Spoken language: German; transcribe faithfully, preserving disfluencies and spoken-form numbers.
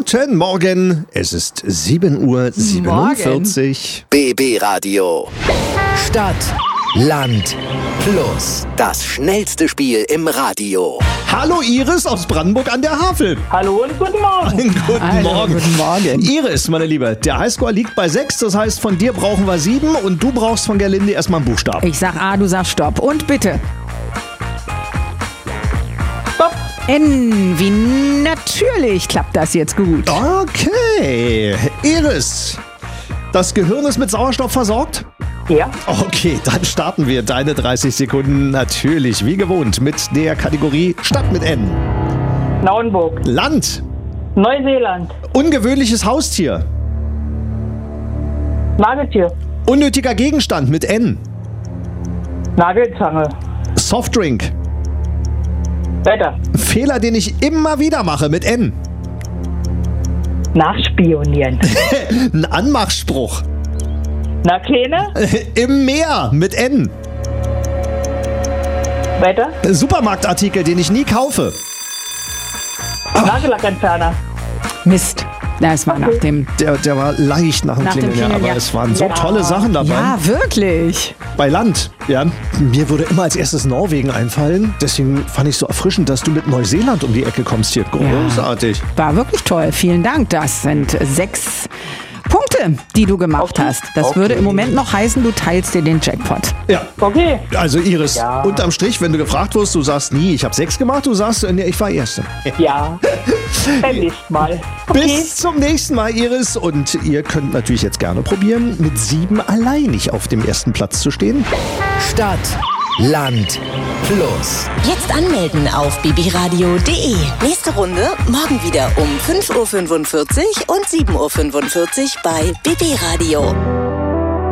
Guten Morgen, es ist sieben Uhr siebenundvierzig. B B Radio. Stadt, Land, Plus. Das schnellste Spiel im Radio. Hallo Iris aus Brandenburg an der Havel. Hallo und guten Morgen. Guten Hallo, Morgen. guten Morgen. Iris, meine Liebe, der Highscore liegt bei sechs, das heißt von dir brauchen wir sieben und du brauchst von Gerlinde erstmal einen Buchstaben. Ich sag A, du sagst Stopp. Und bitte. Stopp. N wie natürlich klappt das jetzt gut. Okay, Iris, das Gehirn ist mit Sauerstoff versorgt? Ja. Okay, dann starten wir deine dreißig Sekunden natürlich wie gewohnt mit der Kategorie Stadt mit N. Naunburg. Land, Neuseeland. ungewöhnliches Haustier, Nagetier. unnötiger Gegenstand mit N, Nagelzange. Softdrink, Wetter. Fehler, den ich immer wieder mache mit N, Nachspionieren. ein Anmachspruch, Na, Kleine. im Meer mit N, Wetter. Supermarktartikel, den ich nie kaufe. Nagellackentferner. Mist. Das war nach dem... Der, der war leicht nach dem Nach dem Klingeln, ja, Klingeln, aber ja. es waren so Ja. tolle Sachen dabei. Ja, wirklich. Bei Land, ja. Mir würde immer als erstes Norwegen einfallen. Deswegen fand ich so erfrischend, dass du mit Neuseeland um die Ecke kommst hier. Großartig. War wirklich toll. Vielen Dank. Das sind sechs Punkte, die du gemacht Okay. hast. Das Okay. würde im Moment noch heißen, du teilst dir den Jackpot. Ja. Okay. Also Iris, Ja. unterm Strich, wenn du gefragt wirst, du sagst nie, ich habe sechs gemacht, du sagst, nee, ich war Erste. Ja. Beim nächsten Mal. Okay. Bis zum nächsten Mal, Iris. Und ihr könnt natürlich jetzt gerne probieren, mit sieben alleinig auf dem ersten Platz zu stehen. Stadt, Land, Plus. Jetzt anmelden auf b b radio punkt d e. Nächste Runde morgen wieder um fünf Uhr fünfundvierzig und sieben Uhr fünfundvierzig bei B B Radio.